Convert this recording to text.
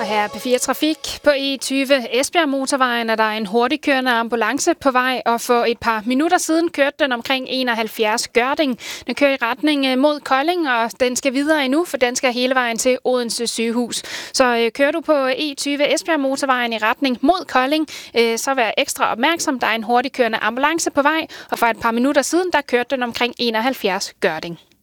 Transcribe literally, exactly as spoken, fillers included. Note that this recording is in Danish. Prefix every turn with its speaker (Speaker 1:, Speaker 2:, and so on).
Speaker 1: Og her er P fire Trafik. På E tyve Esbjerg Motorvejen er der en hurtigkørende ambulance på vej, og for et par minutter siden kørte den omkring enoghalvfjerds Gørding. Den kører i retning mod Kolding, og den skal videre endnu, for den skal hele vejen til Odense sygehus. Så øh, kører du på E tyve Esbjerg Motorvejen i retning mod Kolding, øh, så vær ekstra opmærksom. Der er en hurtigkørende ambulance på vej, og for et par minutter siden der kørte den omkring enoghalvfjerds Gørding.